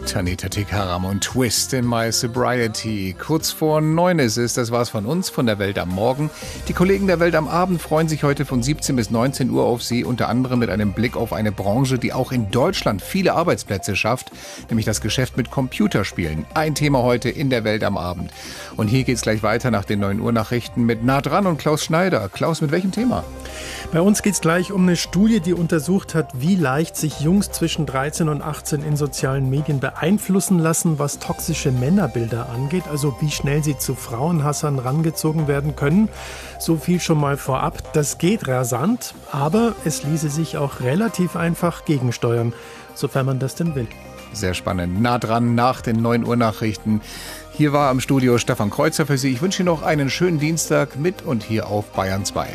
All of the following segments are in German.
Tanita Tikaram und Twist in My Sobriety. Kurz vor 9 ist es, das war's von uns, von der Welt am Morgen. Die Kollegen der Welt am Abend freuen sich heute von 17 bis 19 Uhr auf Sie, unter anderem mit einem Blick auf eine Branche, die auch in Deutschland viele Arbeitsplätze schafft, nämlich das Geschäft mit Computerspielen. Ein Thema heute in der Welt am Abend. Und hier geht's gleich weiter nach den 9 Uhr Nachrichten mit Nah dran und Klaus Schneider. Klaus, mit welchem Thema? Bei uns geht's gleich um eine Studie, die untersucht hat, wie leicht sich Jungs zwischen 13 und 18 in sozialen Medien beeinflussen lassen, was toxische Männerbilder angeht, also wie schnell sie zu Frauenhassern rangezogen werden können. So viel schon mal vorab. Das geht rasant, aber es ließe sich auch relativ einfach gegensteuern, sofern man das denn will. Sehr spannend. Nah dran nach den 9 Uhr Nachrichten. Hier war am Studio Stefan Kreuzer für Sie. Ich wünsche Ihnen noch einen schönen Dienstag mit und hier auf Bayern 2.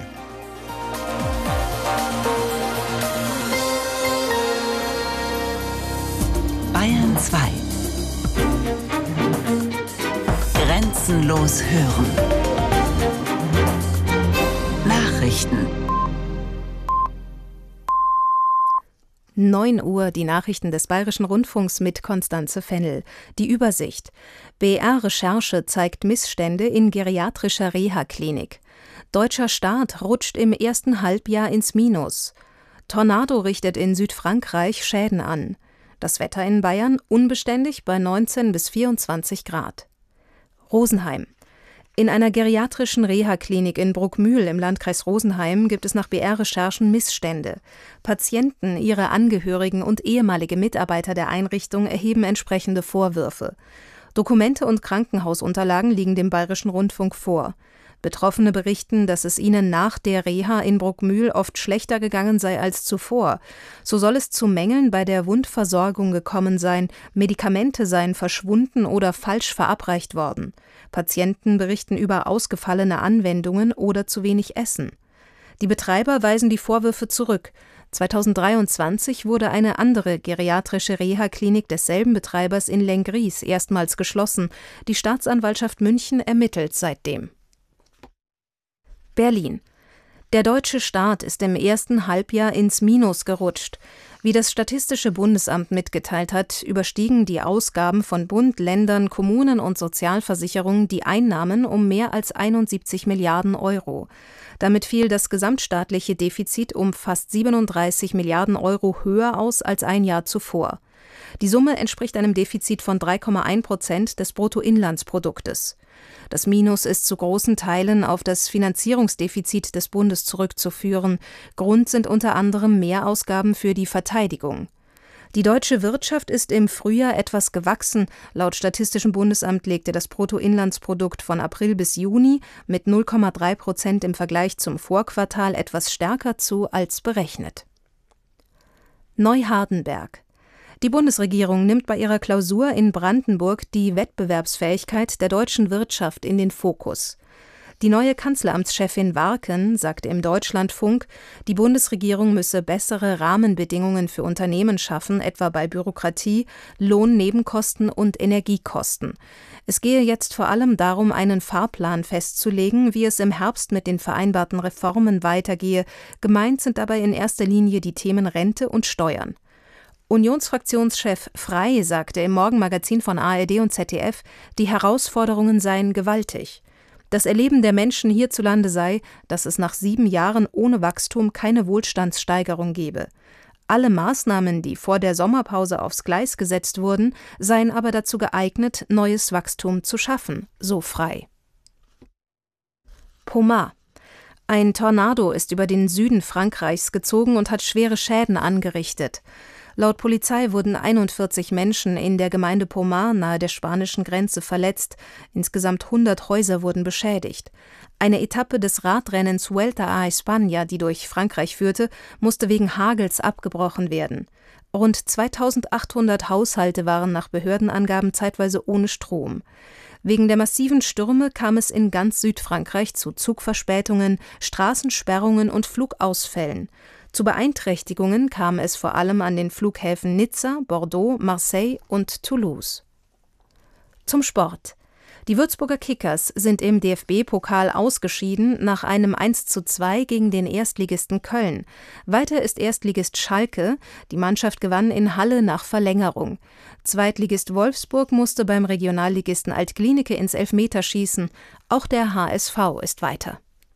Bayern 2. Grenzenlos hören. Nachrichten. 9 Uhr, die Nachrichten des Bayerischen Rundfunks mit Konstanze Fennel. Die Übersicht. BR-Recherche zeigt Missstände in geriatrischer Reha-Klinik. Deutscher Staat rutscht im ersten Halbjahr ins Minus. Tornado richtet in Südfrankreich Schäden an. Das Wetter in Bayern unbeständig bei 19 bis 24 Grad. Rosenheim. In einer geriatrischen Reha-Klinik in Bruckmühl im Landkreis Rosenheim gibt es nach BR-Recherchen Missstände. Patienten, ihre Angehörigen und ehemalige Mitarbeiter der Einrichtung erheben entsprechende Vorwürfe. Dokumente und Krankenhausunterlagen liegen dem Bayerischen Rundfunk vor. Betroffene berichten, dass es ihnen nach der Reha in Bruckmühl oft schlechter gegangen sei als zuvor. So soll es zu Mängeln bei der Wundversorgung gekommen sein, Medikamente seien verschwunden oder falsch verabreicht worden. Patienten berichten über ausgefallene Anwendungen oder zu wenig Essen. Die Betreiber weisen die Vorwürfe zurück. 2023 wurde eine andere geriatrische Reha-Klinik desselben Betreibers in Lenggries erstmals geschlossen. Die Staatsanwaltschaft München ermittelt seitdem. Berlin. Der deutsche Staat ist im ersten Halbjahr ins Minus gerutscht. Wie das Statistische Bundesamt mitgeteilt hat, überstiegen die Ausgaben von Bund, Ländern, Kommunen und Sozialversicherungen die Einnahmen um mehr als 71 Milliarden Euro. Damit fiel das gesamtstaatliche Defizit um fast 37 Milliarden Euro höher aus als ein Jahr zuvor. Die Summe entspricht einem Defizit von 3,1% des Bruttoinlandsproduktes. Das Minus ist zu großen Teilen auf das Finanzierungsdefizit des Bundes zurückzuführen. Grund sind unter anderem Mehrausgaben für die Verteidigung. Die deutsche Wirtschaft ist im Frühjahr etwas gewachsen. Laut Statistischem Bundesamt legte das Bruttoinlandsprodukt von April bis Juni mit 0,3% im Vergleich zum Vorquartal etwas stärker zu als berechnet. Neuhardenberg. Die Bundesregierung nimmt bei ihrer Klausur in Brandenburg die Wettbewerbsfähigkeit der deutschen Wirtschaft in den Fokus. Die neue Kanzleramtschefin Warken sagte im Deutschlandfunk, die Bundesregierung müsse bessere Rahmenbedingungen für Unternehmen schaffen, etwa bei Bürokratie, Lohnnebenkosten und Energiekosten. Es gehe jetzt vor allem darum, einen Fahrplan festzulegen, wie es im Herbst mit den vereinbarten Reformen weitergehe. Gemeint sind dabei in erster Linie die Themen Rente und Steuern. Unionsfraktionschef Frey sagte im Morgenmagazin von ARD und ZDF, die Herausforderungen seien gewaltig. Das Erleben der Menschen hierzulande sei, dass es nach 7 Jahren ohne Wachstum keine Wohlstandssteigerung gebe. Alle Maßnahmen, die vor der Sommerpause aufs Gleis gesetzt wurden, seien aber dazu geeignet, neues Wachstum zu schaffen, so Frey. Pomar. Ein Tornado ist über den Süden Frankreichs gezogen und hat schwere Schäden angerichtet. Laut Polizei wurden 41 Menschen in der Gemeinde Pomar nahe der spanischen Grenze verletzt. Insgesamt 100 Häuser wurden beschädigt. Eine Etappe des Radrennens Vuelta a España, die durch Frankreich führte, musste wegen Hagels abgebrochen werden. Rund 2800 Haushalte waren nach Behördenangaben zeitweise ohne Strom. Wegen der massiven Stürme kam es in ganz Südfrankreich zu Zugverspätungen, Straßensperrungen und Flugausfällen. Zu Beeinträchtigungen kam es vor allem an den Flughäfen Nizza, Bordeaux, Marseille und Toulouse. Zum Sport. Die Würzburger Kickers sind im DFB-Pokal ausgeschieden nach einem 1:2 gegen den Erstligisten Köln. Weiter ist Erstligist Schalke. Die Mannschaft gewann in Halle nach Verlängerung. Zweitligist Wolfsburg musste beim Regionalligisten Alt-Glienicke ins Elfmeterschießen. Auch der HSV ist weiter.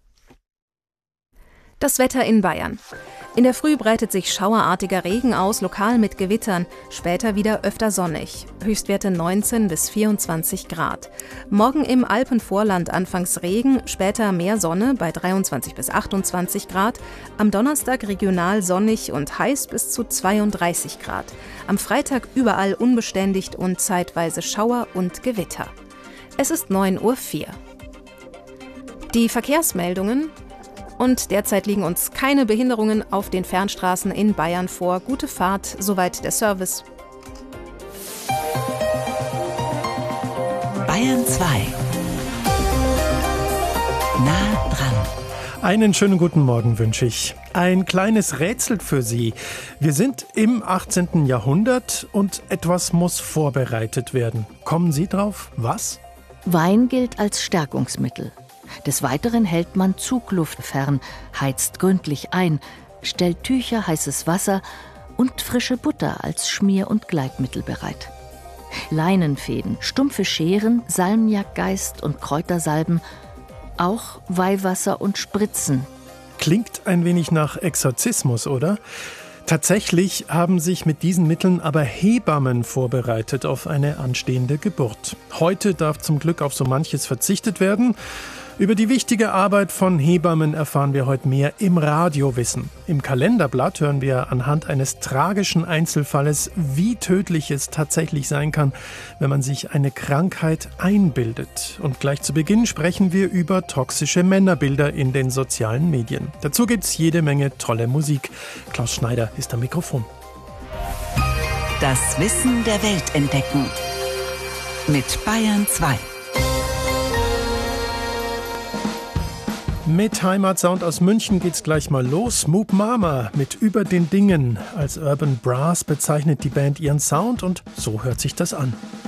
Das Wetter in Bayern. In der Früh breitet sich schauerartiger Regen aus, lokal mit Gewittern, später wieder öfter sonnig. Höchstwerte 19 bis 24 Grad. Morgen im Alpenvorland anfangs Regen, später mehr Sonne bei 23 bis 28 Grad. Am Donnerstag regional sonnig und heiß bis zu 32 Grad. Am Freitag überall unbeständig und zeitweise Schauer und Gewitter. Es ist 9:04 Uhr. Die Verkehrsmeldungen. Und derzeit liegen uns keine Behinderungen auf den Fernstraßen in Bayern vor. Gute Fahrt, soweit der Service. Bayern 2. Nah dran. Einen schönen guten Morgen wünsche ich. Ein kleines Rätsel für Sie. Wir sind im 18. Jahrhundert und etwas muss vorbereitet werden. Kommen Sie drauf? Was? Wein gilt als Stärkungsmittel. Des Weiteren hält man Zugluft fern, heizt gründlich ein, stellt Tücher, heißes Wasser und frische Butter als Schmier- und Gleitmittel bereit. Leinenfäden, stumpfe Scheren, Salmiakgeist und Kräutersalben, auch Weihwasser und Spritzen. Klingt ein wenig nach Exorzismus, oder? Tatsächlich haben sich mit diesen Mitteln aber Hebammen vorbereitet auf eine anstehende Geburt. Heute darf zum Glück auf so manches verzichtet werden. Über die wichtige Arbeit von Hebammen erfahren wir heute mehr im Radiowissen. Im Kalenderblatt hören wir anhand eines tragischen Einzelfalles, wie tödlich es tatsächlich sein kann, wenn man sich eine Krankheit einbildet. Und gleich zu Beginn sprechen wir über toxische Männerbilder in den sozialen Medien. Dazu gibt's jede Menge tolle Musik. Klaus Schneider ist am Mikrofon. Das Wissen der Welt entdecken. Mit Bayern 2. Mit Heimatsound aus München geht's gleich mal los. Moop Mama mit Über den Dingen. Als Urban Brass bezeichnet die Band ihren Sound und so hört sich das an.